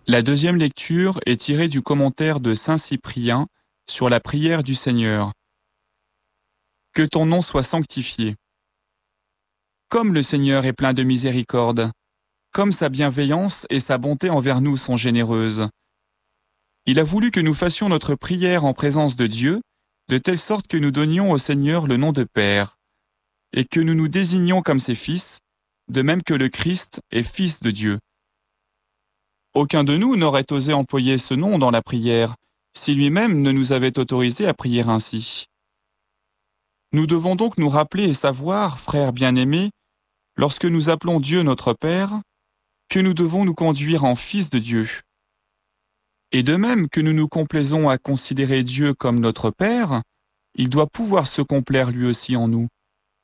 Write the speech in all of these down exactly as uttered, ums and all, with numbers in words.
La deuxième lecture est tirée du commentaire de saint Cyprien sur la prière du Seigneur. Que ton nom soit sanctifié. Comme le Seigneur est plein de miséricorde, comme sa bienveillance et sa bonté envers nous sont généreuses. Il a voulu que nous fassions notre prière en présence de Dieu, de telle sorte que nous donnions au Seigneur le nom de Père, et que nous nous désignions comme ses fils, de même que le Christ est fils de Dieu. Aucun de nous n'aurait osé employer ce nom dans la prière, si lui-même ne nous avait autorisé à prier ainsi. Nous devons donc nous rappeler et savoir, frères bien-aimés, lorsque nous appelons Dieu notre Père, que nous devons nous conduire en fils de Dieu. Et de même que nous nous complaisons à considérer Dieu comme notre Père, il doit pouvoir se complaire lui aussi en nous.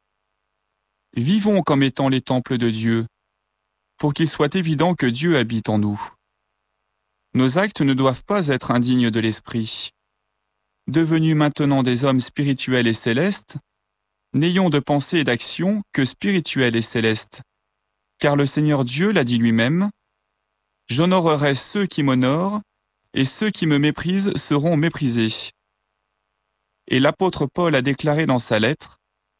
Vivons comme étant les temples de Dieu, pour qu'il soit évident que Dieu habite en nous. Nos actes ne doivent pas être indignes de l'esprit. Devenus maintenant des hommes spirituels et célestes, n'ayons de pensée et d'action que spirituels et célestes, car le Seigneur Dieu l'a dit lui-même, « J'honorerai ceux qui m'honorent, et ceux qui me méprisent seront méprisés. » Et l'apôtre Paul a déclaré dans sa lettre,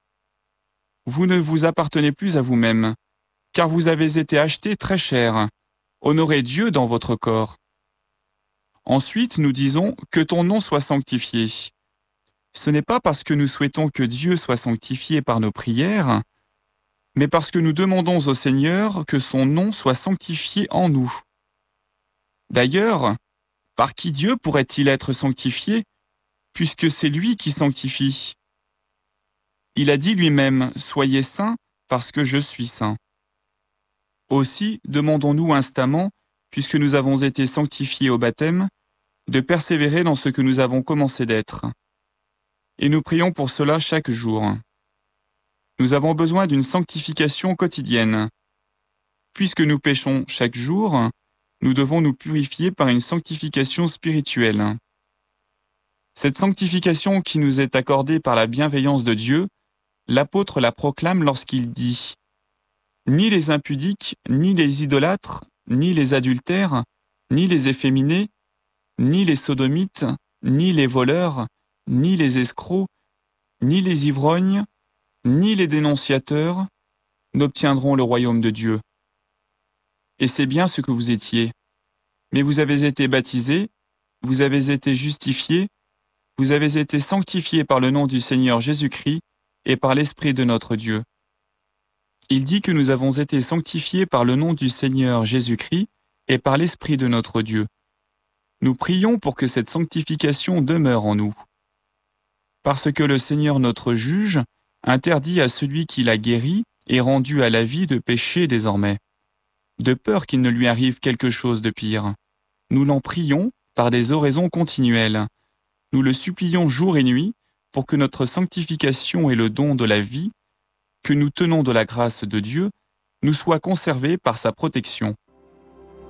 « Vous ne vous appartenez plus à vous-même, car vous avez été achetés très cher. Honorez Dieu dans votre corps. » Ensuite, nous disons « Que ton nom soit sanctifié ». Ce n'est pas parce que nous souhaitons que Dieu soit sanctifié par nos prières, mais parce que nous demandons au Seigneur que son nom soit sanctifié en nous. D'ailleurs, par qui Dieu pourrait-il être sanctifié, puisque c'est lui qui sanctifie? Il a dit lui-même « Soyez saints, parce que je suis saint ». Aussi, demandons-nous instamment, puisque nous avons été sanctifiés au baptême, de persévérer dans ce que nous avons commencé d'être. Et nous prions pour cela chaque jour. Nous avons besoin d'une sanctification quotidienne. Puisque nous péchons chaque jour, nous devons nous purifier par une sanctification spirituelle. Cette sanctification qui nous est accordée par la bienveillance de Dieu, l'apôtre la proclame lorsqu'il dit « Ni les impudiques, ni les idolâtres, ni les adultères, ni les efféminés, ni les sodomites, ni les voleurs, ni les escrocs, ni les ivrognes, ni les dénonciateurs n'obtiendront le royaume de Dieu. Et c'est bien ce que vous étiez. Mais vous avez été baptisés, vous avez été justifiés, vous avez été sanctifiés par le nom du Seigneur Jésus-Christ et par l'Esprit de notre Dieu. » Il dit que nous avons été sanctifiés par le nom du Seigneur Jésus-Christ et par l'Esprit de notre Dieu. Nous prions pour que cette sanctification demeure en nous. Parce que le Seigneur notre juge interdit à celui qui l'a guéri et rendu à la vie de pécher désormais, de peur qu'il ne lui arrive quelque chose de pire. Nous l'en prions par des oraisons continuelles. Nous le supplions jour et nuit pour que notre sanctification et le don de la vie, que nous tenons de la grâce de Dieu, nous soient conservés par sa protection.